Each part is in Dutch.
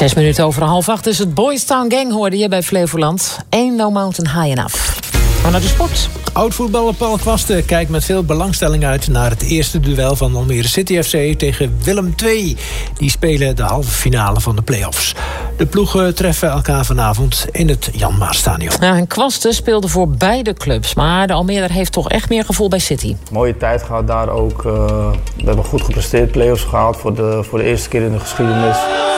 6 minuten over 7:30 is het Boys Town Gang, hoorde je bij Flevoland. Ain't no mountain high enough. Maar naar de sport. Oud-voetballer Paul Quaste kijkt met veel belangstelling uit naar het eerste duel van Almere City FC tegen Willem II. Die spelen de halve finale van de play-offs. De ploegen treffen elkaar vanavond in het Jan Maasstadion. Ja, en Quaste speelde voor beide clubs, maar de Almeerder heeft toch echt meer gevoel bij City. Mooie tijd gehad daar ook. We hebben goed gepresteerd, play-offs gehaald voor de eerste keer in de geschiedenis.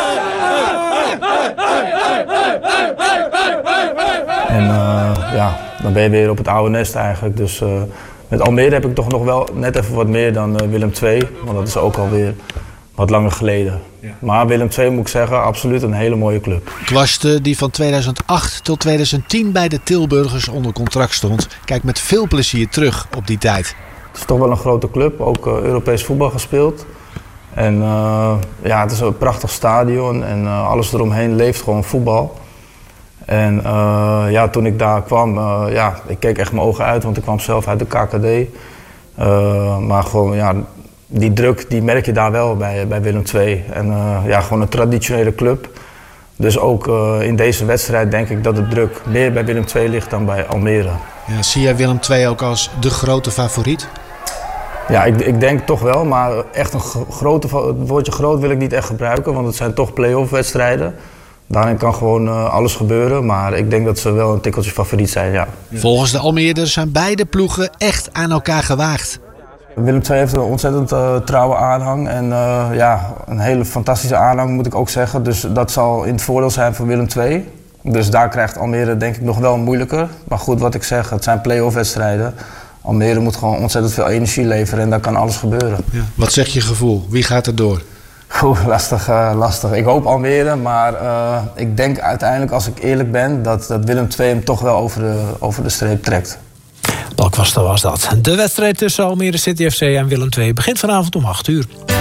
En dan ben je weer op het oude nest eigenlijk. Dus met Almere heb ik toch nog wel net even wat meer dan Willem II. Want dat is ook alweer wat langer geleden. Ja. Maar Willem II moet ik zeggen, absoluut een hele mooie club. Quaste, die van 2008 tot 2010 bij de Tilburgers onder contract stond, kijkt met veel plezier terug op die tijd. Het is toch wel een grote club, ook Europees voetbal gespeeld. En het is een prachtig stadion en alles eromheen leeft gewoon voetbal. En toen ik daar kwam, ik keek echt mijn ogen uit, want ik kwam zelf uit de KKD. Maar gewoon, die druk, die merk je daar wel bij Willem II. En gewoon een traditionele club. Dus ook in deze wedstrijd denk ik dat de druk meer bij Willem II ligt dan bij Almere. Ja, zie jij Willem II ook als de grote favoriet? Ja, ik denk toch wel, maar echt het woordje groot wil ik niet echt gebruiken, want het zijn toch play-off wedstrijden. Daarin kan gewoon alles gebeuren, maar ik denk dat ze wel een tikkeltje favoriet zijn, ja. Volgens de Almeerders zijn beide ploegen echt aan elkaar gewaagd. Willem II heeft een ontzettend trouwe aanhang en een hele fantastische aanhang moet ik ook zeggen. Dus dat zal in het voordeel zijn voor Willem II. Dus daar krijgt Almere denk ik nog wel moeilijker. Maar goed, wat ik zeg, het zijn play-off wedstrijden. Almere moet gewoon ontzettend veel energie leveren en daar kan alles gebeuren. Ja. Wat zegt je gevoel? Wie gaat er door? Lastig. Ik hoop Almere, maar ik denk uiteindelijk, als ik eerlijk ben, dat Willem II hem toch wel over de streep trekt. Paul Quaste was dat. De wedstrijd tussen Almere City FC en Willem II begint vanavond om 8:00.